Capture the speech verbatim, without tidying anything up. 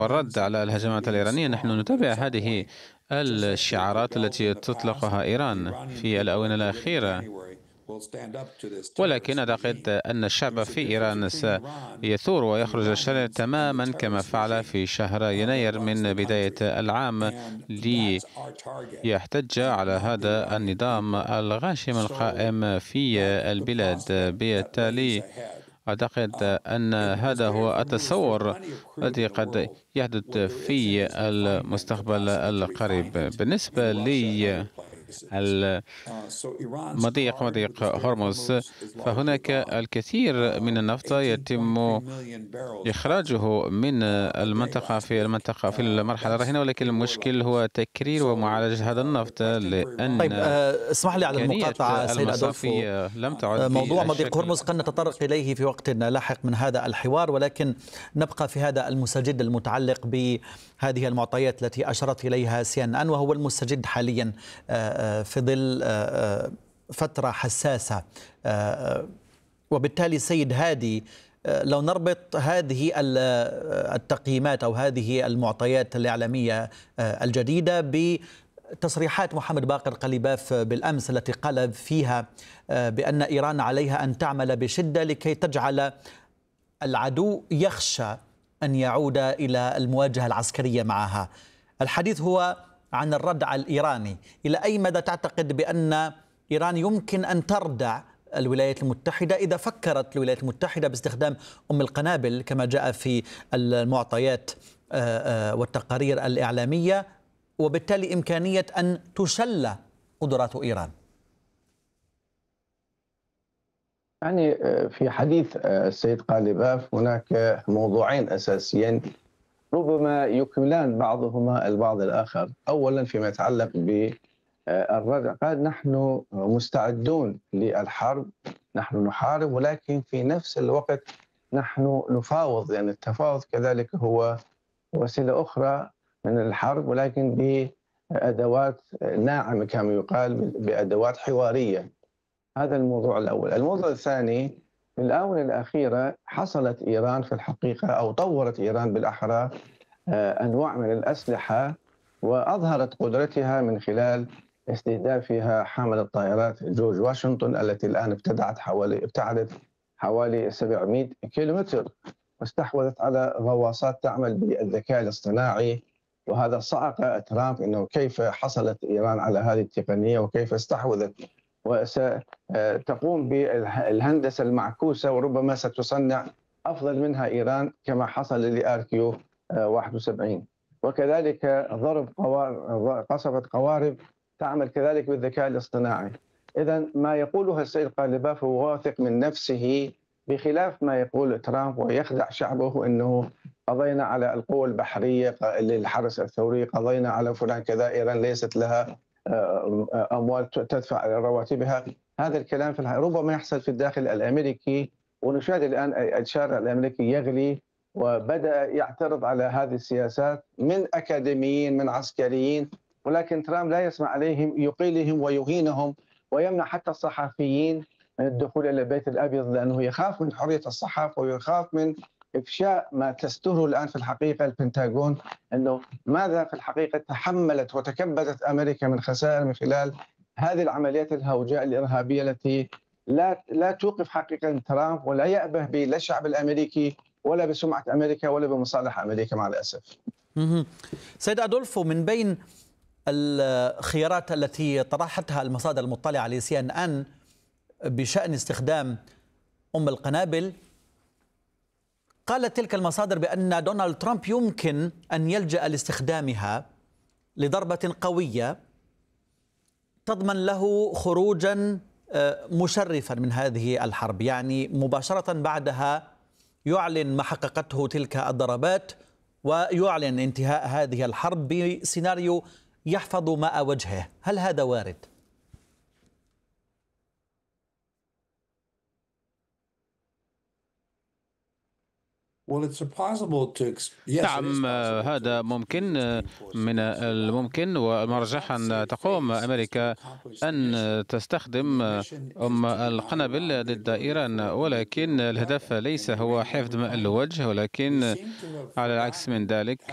والرد على الهجمات الإيرانية. نحن نتابع هذه الشعارات التي تطلقها إيران في الآونة الأخيرة، ولكن أعتقد أن الشعب في إيران سيثور ويخرج الشارع تماما كما فعل في شهر يناير من بداية العام ليحتج على هذا النظام الغاشم القائم في البلاد. بالتالي أعتقد أن هذا هو التصور الذي قد يحدث في المستقبل القريب. بالنسبة لي المضيق مضيق هرمز، فهناك الكثير من النفط يتم إخراجه من المنطقة في المنطقة في المرحلة الراهنة، ولكن المشكل هو تكرير ومعالجة هذا النفط، لأن طيب آه، اسمح لي على إمكانية المقاطعة سيد أدولفو. المصافي لم تعد آه، موضوع مضيق بالشكل. هرمز قد نتطرق إليه في وقت لاحق من هذا الحوار، ولكن نبقى في هذا المستجد المتعلق بهذه المعطيات التي أشرت إليها سي إن إن، وهو المستجد حاليا آه، آه، في ظل آه، آه، فترة حساسة. آه، وبالتالي سيد هادي، آه، لو نربط هذه ال- آه، التقييمات أو هذه المعطيات الإعلامية آه، الجديدة بتصريحات محمد باقر قليباف بالأمس التي قال فيها آه، بأن إيران عليها أن تعمل بشدة لكي تجعل العدو يخشى أن يعود إلى المواجهة العسكرية معها. الحديث هو عن الردع الإيراني. إلى أي مدى تعتقد بأن إيران يمكن أن تردع الولايات المتحدة إذا فكرت الولايات المتحدة باستخدام أم القنابل كما جاء في المعطيات آه، آه، والتقارير الإعلامية، وبالتالي إمكانية أن تشل قدرات إيران؟ يعني في حديث السيد قالباف هناك موضوعين أساسيين ربما يكملان بعضهما البعض الآخر. أولا فيما يتعلق بالردع، قال نحن مستعدون للحرب، نحن نحارب، ولكن في نفس الوقت نحن نفاوض، لأن يعني التفاوض كذلك هو وسيلة أخرى من الحرب، ولكن بأدوات ناعمة كما يقال، بأدوات حوارية. هذا الموضوع الأول. الموضوع الثاني، في الآونة الأخيرة حصلت إيران في الحقيقة، أو طورت إيران بالأحرى أنواع من الأسلحة، وأظهرت قدرتها من خلال استهدافها حاملة الطائرات جورج واشنطن التي الآن ابتدعت حوالي ابتعدت حوالي سبعمئة كيلومتر، واستحوذت على غواصات تعمل بالذكاء الاصطناعي. وهذا صعق ترامب أنه كيف حصلت إيران على هذه التقنية وكيف استحوذت، وستقوم بالهندسة المعكوسة وربما ستصنع أفضل منها إيران كما حصل لآر كيو واحد وسبعين. وكذلك ضرب قصفة قوارب تعمل كذلك بالذكاء الاصطناعي. إذا ما يقوله السيد قالباف هو واثق من نفسه، بخلاف ما يقول ترامب ويخدع شعبه أنه قضينا على القوى البحرية للحرس الثوري، قضينا على فلان كذا، إيران ليست لها أموال تدفع رواتبها. هذا الكلام في الحقيقة ربما يحصل في الداخل الأمريكي، ونشاهد الآن الشارع الأمريكي يغلي، وبدأ يعترض على هذه السياسات من أكاديميين من عسكريين، ولكن ترامب لا يسمع عليهم، يقيلهم ويهينهم ويمنع حتى الصحفيين من الدخول إلى البيت الأبيض، لأنه يخاف من حرية الصحافة ويخاف من إفشاء ما تستره الآن في الحقيقة البنتاغون، أنه ماذا في الحقيقة تحملت وتكبدت أمريكا من خسائر من خلال هذه العمليات الهوجاء الإرهابية التي لا لا توقف حقيقة ترامب، ولا يأبه به لا الشعب الأمريكي ولا بسمعة أمريكا ولا بمصالح أمريكا مع الأسف. سيد أدولفو، من بين الخيارات التي طرحتها المصادر المطلعة لسي إن إن بشأن استخدام أم القنابل، قالت تلك المصادر بأن دونالد ترامب يمكن أن يلجأ لاستخدامها لضربة قوية تضمن له خروجا مشرفا من هذه الحرب، يعني مباشرة بعدها يعلن ما حققته تلك الضربات ويعلن انتهاء هذه الحرب بسيناريو يحفظ ماء وجهه. هل هذا وارد؟ نعم، هذا ممكن. من الممكن والمرجح أن تقوم أمريكا أن تستخدم أم القنابل ضد إيران، ولكن الهدف ليس هو حفظ ماء الوجه، ولكن على العكس من ذلك